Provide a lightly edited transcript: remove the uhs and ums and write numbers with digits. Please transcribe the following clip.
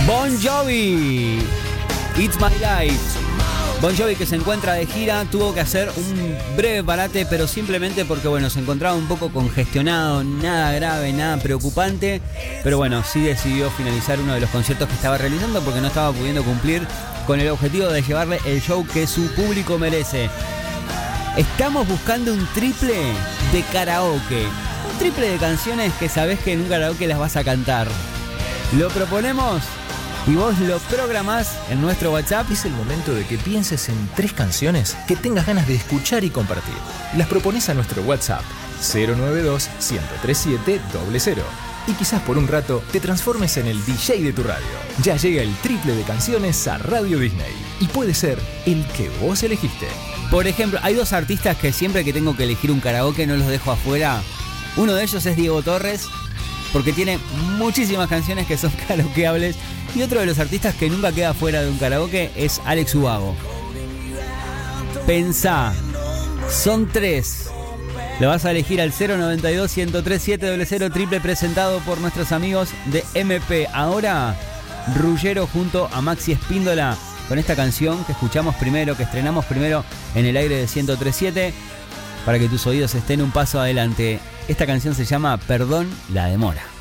Bon Jovi, It's My Life. Bon Jovi, que se encuentra de gira, tuvo que hacer un breve parate, pero simplemente porque, bueno, se encontraba un poco congestionado, nada grave, nada preocupante, pero bueno, sí decidió finalizar uno de los conciertos que estaba realizando porque no estaba pudiendo cumplir con el objetivo de llevarle el show que su público merece. Estamos buscando un triple de karaoke, un triple de canciones que sabés que en un karaoke las vas a cantar. Lo proponemos y vos lo programás en nuestro WhatsApp. Es el momento de que pienses en 3 canciones que tengas ganas de escuchar y compartir. Las propones a nuestro WhatsApp 092-1037-00. Y quizás por un rato te transformes en el DJ de tu radio. Ya llega el triple de canciones a Radio Disney. Y puede ser el que vos elegiste. Por ejemplo, hay 2 artistas que siempre que tengo que elegir un karaoke no los dejo afuera. Uno de ellos es Diego Torres, porque tiene muchísimas canciones que son karaokeables. Y otro de los artistas que nunca queda fuera de un karaoke es Alex Ubago. Pensá, son 3. Lo vas a elegir al 092-1037-00, triple presentado por nuestros amigos de MP. Ahora, Ruggiero junto a Maxi Espíndola con esta canción que escuchamos primero, que estrenamos primero en el aire de 1037, para que tus oídos estén un paso adelante. Esta canción se llama Perdón la demora.